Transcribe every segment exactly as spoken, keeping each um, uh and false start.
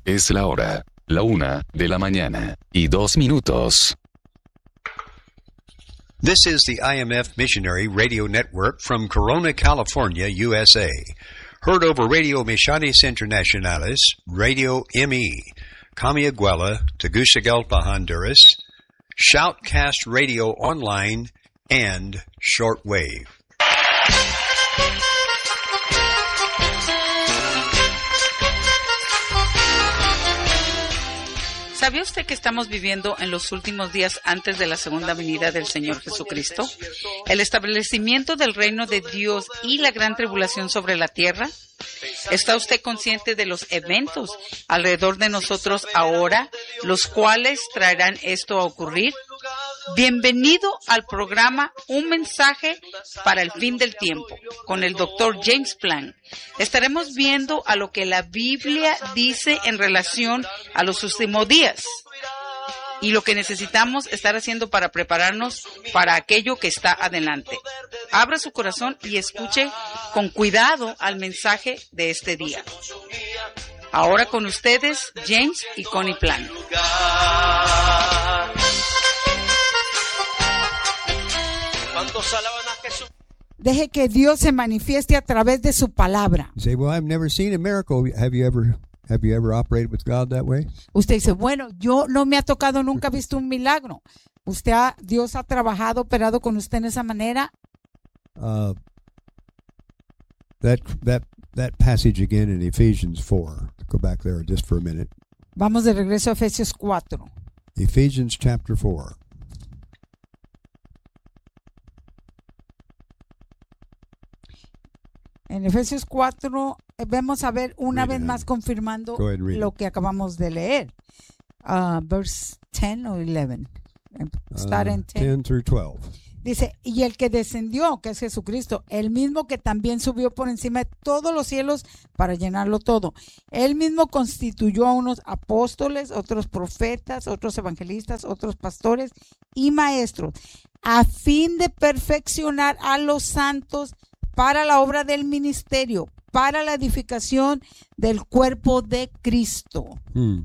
Es la hora, la una de la mañana y dos minutos. This is the I M F Missionary Radio Network from Corona, California, U S A. Heard over Radio Misiones Internacionales, Radio M E, Camiguela, Tegucigalpa, Honduras, Shoutcast Radio Online, and Shortwave. ¿Sabía usted que estamos viviendo en los últimos días antes de la segunda venida del Señor Jesucristo? ¿El establecimiento del reino de Dios y la gran tribulación sobre la tierra? ¿Está usted consciente de los eventos alrededor de nosotros ahora, los cuales traerán esto a ocurrir? Bienvenido al programa Un Mensaje para el Fin del Tiempo con el doctor James Plan. Estaremos viendo a lo que la Biblia dice en relación a los últimos días y lo que necesitamos estar haciendo para prepararnos para aquello que está adelante. Abra su corazón y escuche con cuidado al mensaje de este día. Ahora con ustedes, James y Connie Plan. Deje que Dios se manifieste a través de su palabra. You say, well, I've never seen a miracle. Have you ever have you ever operated with God that way? Usted dice, bueno, yo no me ha tocado, nunca he visto un milagro. ¿Usted ha, Dios ha trabajado, operado con usted en esa manera? Uh, that that that passage again in Ephesians four. Go back there just for a minute. Vamos de regreso a Efesios cuatro. Ephesians chapter four. En Efesios cuatro vamos a ver una Read vez it, más honey. confirmando Go ahead and read lo it. que acabamos de leer. Uh, verse ten o eleven. Start Uh, in ten. ten through twelve. Dice, y el que descendió, que es Jesucristo, el mismo que también subió por encima de todos los cielos para llenarlo todo. Él mismo constituyó a unos apóstoles, otros profetas, otros evangelistas, otros pastores y maestros, a fin de perfeccionar a los santos para la obra del ministerio, para la edificación del cuerpo de Cristo. Hmm.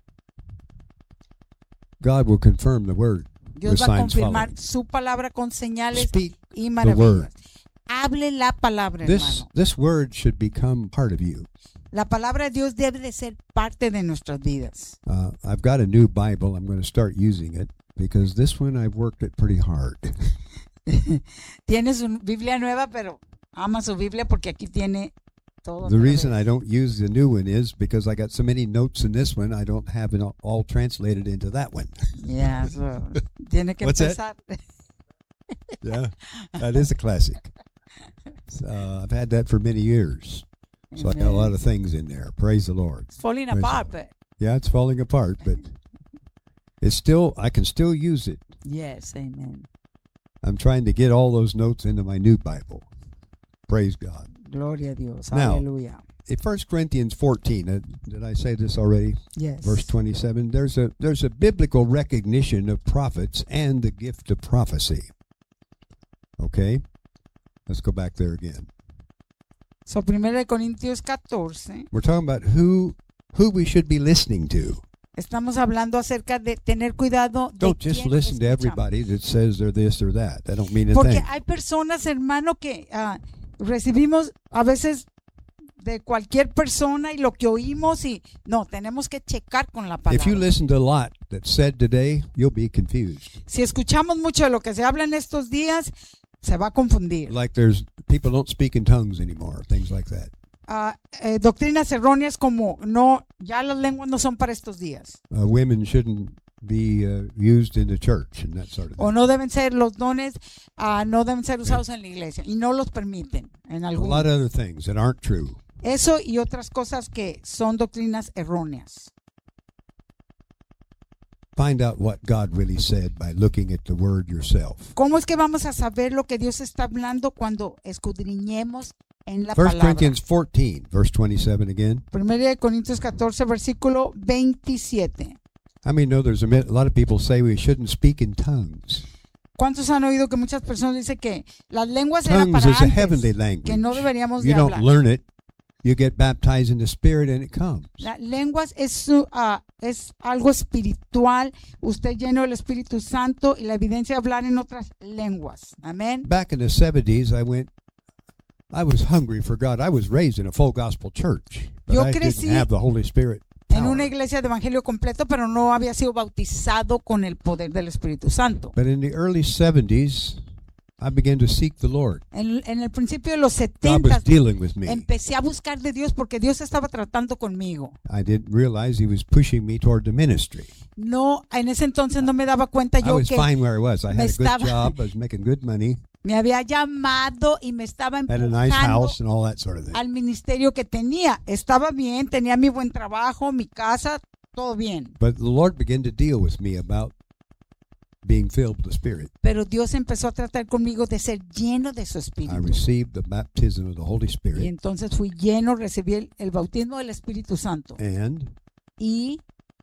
God will confirm the word. Dios with va a signs confirmar following. su palabra con señales Speak y the maravillas. word. Hable la palabra, This hermano. this word should become part of you. La palabra de Dios debe de ser parte de nuestras vidas. Uh, I've got a new Bible. I'm going to start using it because this one I've worked it pretty hard. Tiene su Biblia nueva, pero ama su Biblia porque aquí tiene todo. The otra reason vez. I don't use the new one is because I got so many notes in this one, I don't have it all- all translated into that one. Yeah, so, tiene que What's that? empezar. Yeah, that is a classic. Uh, I've had that for many years. So I got a lot of things in there. Praise the Lord. It's falling Praise apart, the Lord. but Yeah, it's falling apart, but it's still, I can still use it. yes, amen. I'm trying to get all those notes into my new Bible. Praise God. Gloria a Dios. Now, Aleluya. In First Corinthians fourteen, uh, did I say this already? Yes. Verse twenty-seven, there's a there's a biblical recognition of prophets and the gift of prophecy. Okay? Let's go back there again. So, primero de Corintios catorce, We're talking about who who we should be listening to. estamos hablando acerca de tener cuidado de Don't just quién listen to escuchamos. everybody that says they're this or that. That don't mean a Porque thing. hay personas, hermano, que ah, recibimos a veces de cualquier persona y lo que oímos y no, tenemos que checar con la If you palabra. listen to a lot that's said today, you'll be confused. Si escuchamos mucho de lo que se habla en estos días, se va a confundir. Like there's people don't speak in tongues anymore, things like that. Ah, eh, doctrinas erróneas como no, ya las lenguas no son para estos días. Uh, women shouldn't be uh, used in the church and that sort of thing. O no deben ser los dones, ah, no deben ser usados en la iglesia y no los permiten en A algún. lot of other things that aren't true. Eso y otras cosas que son doctrinas erróneas. Find out what God really said by looking at the word yourself. ¿Cómo es que vamos a saber lo que Dios está hablando cuando escudriñemos en la First palabra? Corinthians fourteen, verse twenty-seven again. Primera de Corintios catorce, versículo veintisiete. I mean, no, there's a, mi- a lot of people say we shouldn't speak in tongues. ¿Cuántos han oído que muchas personas dicen que las lenguas eran Tongues para is a antes, heavenly que no language. deberíamos You de don't hablar? learn it You get baptized in the Spirit and it comes. Las lenguas es, su- ah, es algo espiritual. Usted lleno del Espíritu Santo y la evidencia de hablar en otras lenguas. Amén. Back in the seventies, I went, I was hungry for God. I was raised in a full gospel church, but Yo I crecí didn't have the Holy Spirit En power. una iglesia de evangelio completo, pero no había sido bautizado con el poder del Espíritu Santo. But in the early seventies, I began to seek the Lord. En, en el principio de los God setenta was dealing with me. empecé a buscar de Dios porque Dios estaba tratando conmigo. I didn't realize He was pushing me toward the ministry. No, en ese entonces no me daba cuenta I yo was que fine where I was. I me had a good estaba- job. I was making good money. me había llamado y me estaba Had a nice empujando house and all that sort of thing. al ministerio que tenía. Estaba bien, tenía mi buen trabajo, mi casa, todo bien. But the Lord began to deal with me about being filled with the Spirit. Pero Dios empezó a tratar conmigo de ser lleno de su I Espíritu. received the baptism of the Holy Y Spirit. entonces fui lleno, recibí el, el bautismo del Espíritu Santo. And Y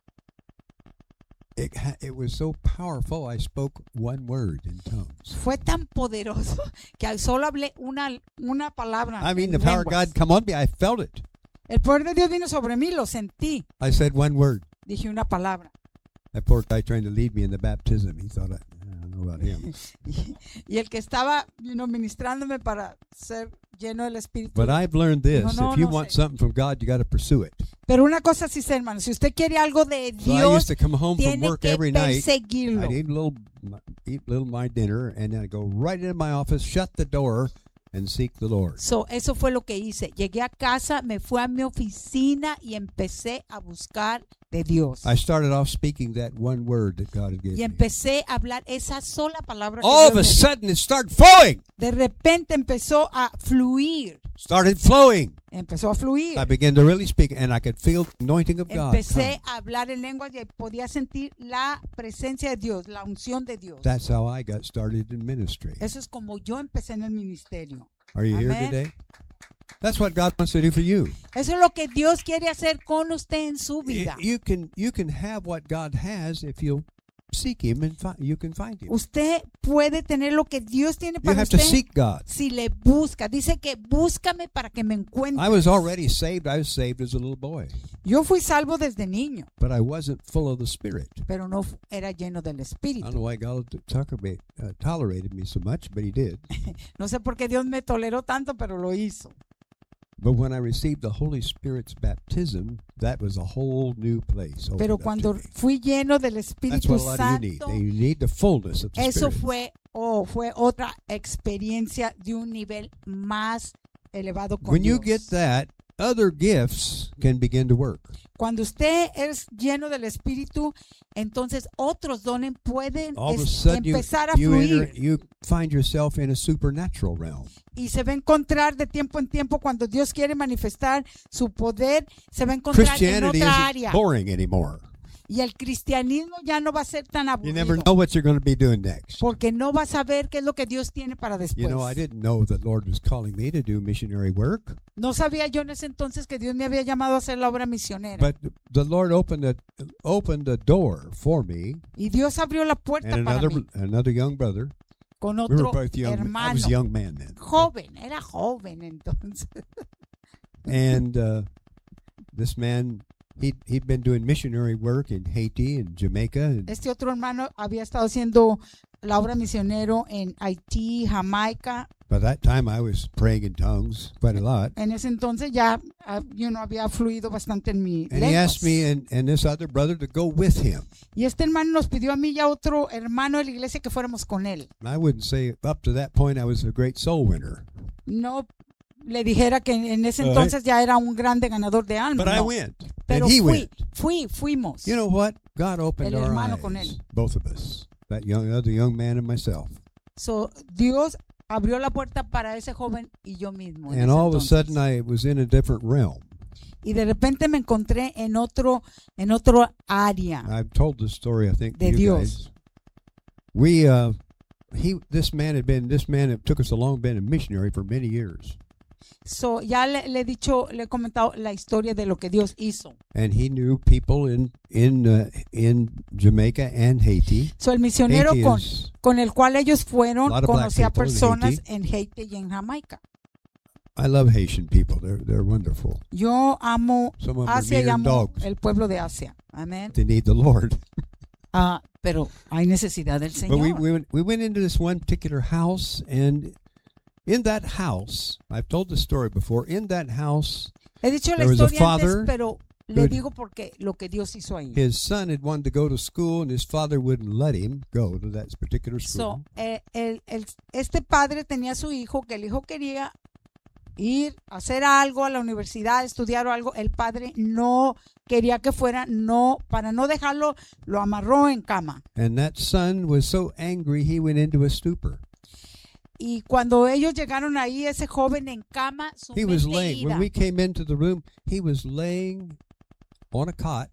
it, ha- it was so powerful, I spoke one word in tongues. fue tan poderoso que solo hablé una, una palabra. I mean, en the power of lenguas. God come on me. I felt it. El poder de Dios vino sobre mí, lo sentí. I said one word. Dije una palabra. That poor guy trying to lead me in the baptism, he thought, I, I don't know about him. Y, y el que estaba you know, ministrándome para ser lleno del Espíritu. But I've learned this. No, no, If you no want sé. something from God, you got to pursue it. Pero una cosa sí sé, hermano, si usted quiere algo de So I Dios, used to come home from tiene work que every night. perseguirlo. I'd eat a little, eat a little my dinner, and then I'd go right into my office, shut the door, and seek the Lord. So, eso fue lo que hice. Llegué a casa, me fui a mi oficina y empecé a buscar de Dios. I started off speaking that one word that God had given Y me. empecé a hablar esa sola palabra que All of Dios a me dio. sudden, it started flowing. De repente empezó a fluir. Started flowing. Empezó a fluir. I began to really speak, and I could feel the anointing of God. Empecé come. a hablar en lenguas y podía sentir la presencia de Dios, la unción de Dios. That's how I got started in ministry. Eso es como yo empecé en el ministerio. Are you here Amen. today? That's what God wants to do for you. Eso es lo que Dios quiere hacer con usted en su Y- vida. You can you can have what God has if you seek Him, and fi- you can find Him. Usted puede tener lo que Dios tiene You para have to usted seek God. si le busca. Dice que búscame para que me encuentre. I was already saved. I was saved as a little boy, Yo fui salvo desde niño, but I wasn't full of the Spirit. pero no fu- era lleno del I don't Espíritu. know why God t- tolerate- uh, tolerated me so much, but He did. No sé por qué Dios me toleró tanto, pero lo hizo. But when I received the Holy Spirit's baptism, that was a whole new place. opened Pero up to cuando me. fui lleno del That's Espíritu what a lot of you need. Santo, You need the fullness of the eso Spirit. fue, oh, fue otra experiencia de un nivel más elevado con When you Dios. get that, other gifts can begin to work. Cuando usted es lleno del Espíritu, entonces otros dones pueden All of a es- sudden, you, empezar a you, enter, fluir. you find yourself in a supernatural realm. Y se va a encontrar de tiempo en tiempo cuando Dios quiere manifestar su poder, se va a encontrar en Christianity otra isn't área. boring anymore. Y el cristianismo ya no va a ser tan You aburrido. never know what you're going to be doing next. Porque no va a saber qué es lo que Dios tiene para después. You know, I didn't know the Lord was calling me to do missionary work, No sabía yo en ese entonces que Dios me había llamado a hacer la obra misionera. but the Lord opened a opened a door for me Y Dios abrió la puerta and para another mí another young brother. con We were otro both young. I hermano. was a young man then. Joven, era joven entonces. And uh, this man, he he'd been doing missionary work in Haiti and Jamaica. And Este otro hermano había estado haciendo la obra misionero en Haití, Jamaica. by that time, I was praying in tongues quite a lot. En ese entonces ya ah, you know, había fluido bastante en mi And he asked me and, and this other brother to go with him. Y este hermano nos pidió a mí y a otro hermano de la iglesia que fuéramos con él. And I wouldn't say up to that point I was a great soul winner, No le dijera que en ese Right. entonces ya era un grande ganador de almas. but I no. went. Pero and he fui, went. fui, fuimos. You know what? God opened El our hermano eyes, con él. both of us, that young other young man and myself. So, Dios abrió la puerta para ese joven y yo mismo. en And ese all of a entonces. sudden, I was in a different realm. Y de repente me encontré en otro, en otro área. I've told this story, I think, to De you Dios. guys. We, uh, he, this man had been, this man that took us along, been a missionary for many years, So, ya le, le he dicho, le he comentado la historia de lo que Dios hizo. and he knew people in in uh, in Jamaica and Haiti. So, el misionero Haiti con, is con el cual ellos fueron a lot of black conocía people in personas Haiti. en Haití y en Jamaica. I love Haitian people. They're they're wonderful. Yo amo Some of them are Asia y meaner than amo dogs. el pueblo de Asia. Amén. They need the Lord. Ah, pero hay necesidad del But we Señor. we went, we went into this one particular house, and in that house, I've told the story before. In that house, He dicho la there was a historia antes, father pero le who- digo porque lo que Dios hizo ahí. his son had wanted to go to school, and his father wouldn't let him go to that particular So, school. eh, el- el- este padre tenía a su hijo, que el hijo quería ir a hacer algo a la universidad, estudiar o algo. El padre no quería que fuera, no, para no dejarlo, lo amarró en cama. And that son was so angry he went into a stupor. Y cuando ellos llegaron ahí, ese joven en cama, su He was mente laying, ida. when we came into the room, he was laying on a cot,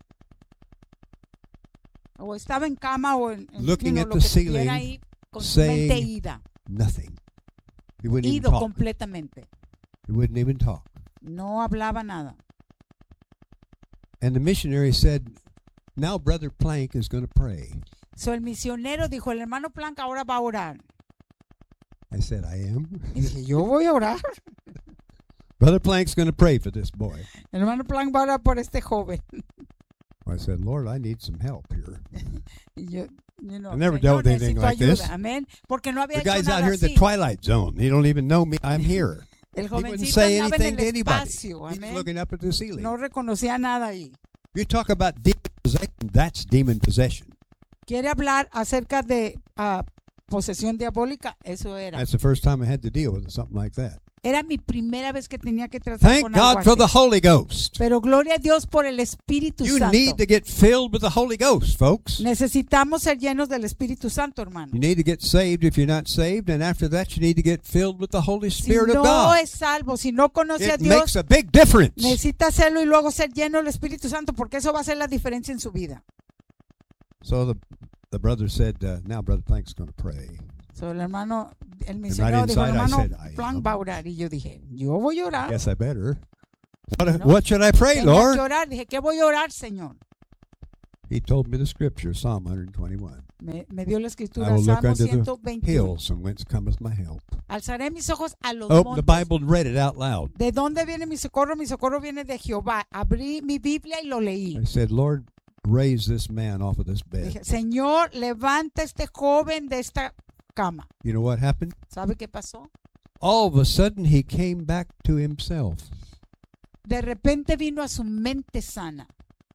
o estaba en cama o en, en Looking you know, at lo the que ceiling, estuviera ahí, con su saying, mente ida, nothing. He wouldn't even ido talk. completamente. He wouldn't even talk. No hablaba nada. And the missionary said, now Brother Plank is going to pray. So el misionero dijo, el hermano Plank ahora va a orar. I said, I am. Y dije, yo voy a orar. Brother Plank's going to pray for this boy. El hermano Plank va a orar por este joven. I said, Lord, I need some help here. Y yo, you know, I never Señor, dealt with anything necesito like ayuda. this. Amén. Porque no había The hecho guy's out nada here in the así. twilight zone. He don't even know me. I'm here. El He wouldn't jovencito say andaba en anything to el anybody. espacio. He's Amén. looking up at the ceiling. No reconocía nada ahí. You talk about demon possession. That's demon possession. Quiere hablar acerca de ah, posesión diabólica. Eso era. That's the first time I had to deal with something like that. Era mi primera vez que tenía que tratar Thank con God algo for así. the Holy Ghost. Pero gloria a Dios por el Espíritu You Santo. need to get filled with the Holy Ghost, folks. Necesitamos ser llenos del Espíritu Santo, hermano. You need to get saved if you're not saved, and after that, you need to get filled with the Holy Si Spirit no of God. es salvo, si no conoce a It Dios, makes a big difference. necesita hacerlo y luego ser lleno del Espíritu Santo, porque eso va a hacer la diferencia en su vida. So the the brother said, uh, "Now, Brother Plank's going to pray." So, el hermano, el right misionero dijo, inside I hermano, said, I Plank am. va a orar. Y yo dije, yo voy a orar. Yes, I better. What, No. what should I pray, Tenía Lord? que orar. Dije, ¿qué voy a orar, Señor? He told me the scripture, Psalm one twenty-one. Me, me dio la I escritura, will look Salmo unto the ciento veintiuno. hills from whence cometh my help. Alzaré mis ojos a los Open the montes. Bible and read it out loud. ¿De dónde viene mi socorro? Mi socorro viene de Jehová. Abrí mi Biblia y lo leí. I said, Lord, raise this man off of this bed. Dije, Señor, levanta este joven de esta cama. You know what happened? ¿Sabe qué pasó? All of a sudden, he came back to himself. De repente vino a su mente sana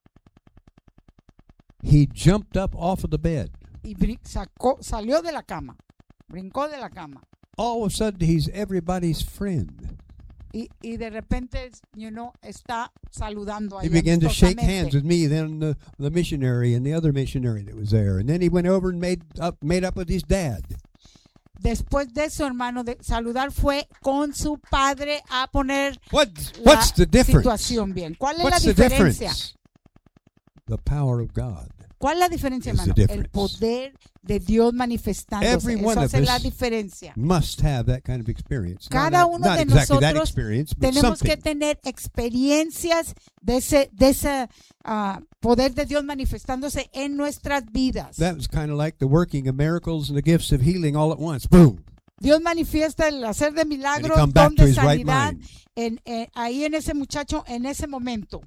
He jumped up off of the bed. y brin- sacó, salió de la cama, brincó de la cama All of a sudden, he's everybody's friend. y, y de repente, you know, está saludando He ahí began to shake amistosamente. hands with me, then the, the missionary and the other missionary that was there. And then he went over and made up, made up with his dad. Después de eso, hermano, de saludar fue con su padre a poner What, la what's the difference? situación bien. ¿Cuál es What's la the diferencia? difference? The power of God. ¿Cuál es la diferencia, It's the hermano? difference. El poder de Dios manifestándose. Every Eso one of hace la us diferencia. Must have that kind of experience. No, Cada not, uno not de exactly that nosotros experience, but Tenemos que something. tener experiencias de ese, de ese ah, poder de Dios manifestándose en nuestras vidas. That was kind of like the working of miracles and the gifts of healing all at once. Boom. Dios manifiesta el hacer de And he milagros, come back don to de his right sanidad, mind. en, eh, ahí en ese muchacho, en ese momento.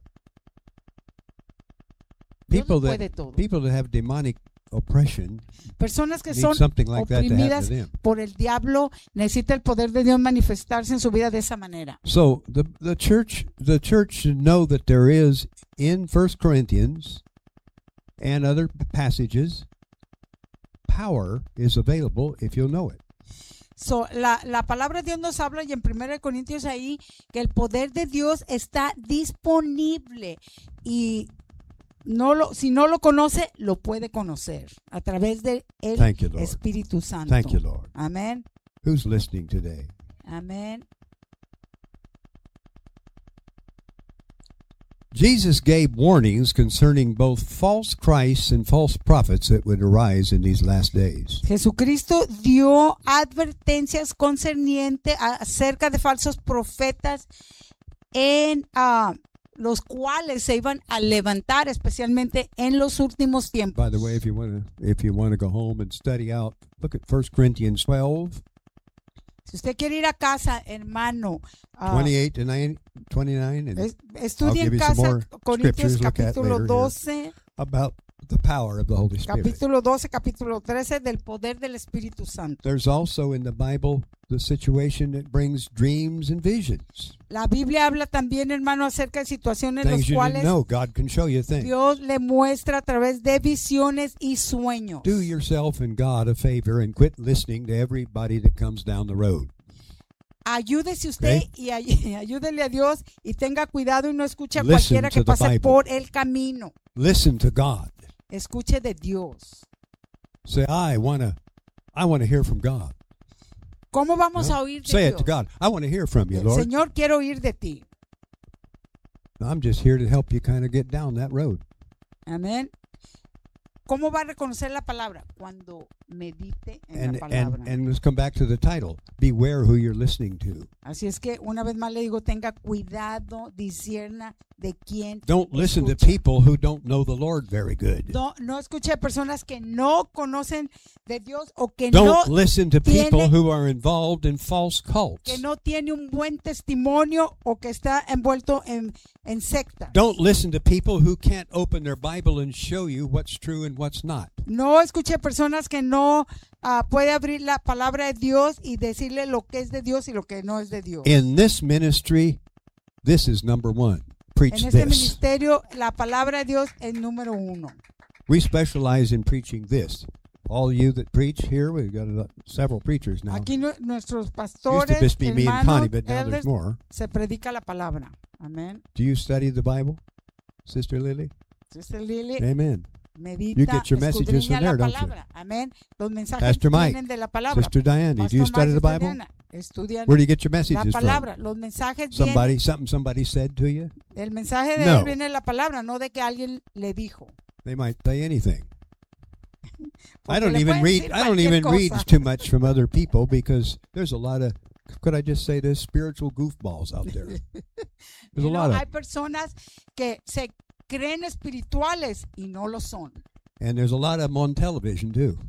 Dios People lo puede that todo. people that have demonic oppression Personas que need son something like that to happen oprimidas to them. por el diablo necesita el poder de Dios manifestarse en su vida de esa manera. So the the church the church should know that there is in First Corinthians and other passages power is available if you'll know it. So, la, la palabra de Dios nos habla y en primera de Corintios ahí que el poder de Dios está disponible y no lo, si no lo conoce, lo puede conocer a través del Thank you, Lord. Espíritu Santo. Thank you, Lord. Amén. Who's listening today? Amén. Jesus gave warnings concerning both false Christs and false prophets that would arise in these last days. Jesucristo dio advertencias concernientes acerca de falsos profetas en ah, los cuales se iban a levantar especialmente en los últimos tiempos. By the way, if you want to if you want to go home and study out, look at First Corinthians twelve. Si usted quiere ir a casa, hermano, ah, twenty-eight to nine, twenty-nine, and es- I'll estudie give en you some casa more Corintios scriptures to look at capítulo later here. doce, about the power of the Holy Spirit. capítulo doce, capítulo trece del poder del Espíritu Santo. There's also in the Bible the situation that brings dreams and visions. La Biblia habla también, hermano, acerca de situaciones en las Things you cuales didn't know. God can show you things. Dios le muestra a través de visiones y sueños. Do yourself and God a favor and quit listening to everybody that comes down the road. Ayúdese usted Okay. y ay- ayúdele a Dios y tenga cuidado y no escuche a Listen cualquiera que to the pase Bible. por el camino. Listen to God. Escuche de Dios. Say, I wanna, I wanna hear from God. ¿Cómo vamos No? a oír de Say Dios? it to God. I want to hear from you, El Lord. Señor, quiero oír de ti. I'm just here to help you kind of get down that road. Amén. ¿Cómo va a reconocer la palabra? Cuando medite en And la palabra. and and let's come back to the title. Beware who you're listening to. Así es que una vez más le digo, tenga cuidado, discierna de quién Don't listen to escucha. people who don't know the Lord very good. No, no escuche a personas que no conocen de Dios o que Don't no, listen to people tiene- who are involved in false cults. que no tiene un buen testimonio o que está envuelto en, en secta. Don't listen to people who can't open their Bible and show you what's true and what's not. No escuche personas que no ah, puede abrir la palabra de Dios y decirle lo que es de Dios y lo que no es de Dios. In this ministry, this is number one. Preach En este this. ministerio, la palabra de Dios es número uno. We specialize in preaching this. All you that preach here, we've got uh, several preachers now. Aquí nu- nuestros Used to pastores, just be me and hermanos, Connie, but now elders, there's more. se predica la palabra. Amén. Do you study the Bible, Sister Lily? Sister Lily, Amen. medita, You get your messages escudriña from la there, don't you? palabra. Amén. Los mensajes Pastor Mike, vienen de la palabra. Sister Diane, do you Pastor study Mike, the Sister Bible? Diana, estudian Where do you get your la messages from? palabra. Los mensajes Somebody, vienen, something somebody said to you? el mensaje de No. él viene de la palabra, no de que alguien le dijo. They might say anything. I Porque don't le even pueden read. decir I don't cualquier even read cosa. too much from other people because there's a lot of. Could I just say this? Spiritual goofballs out there. There's a You know, lot of, hay personas que se creen espirituales y no lo son. and there's a lot of them on television too.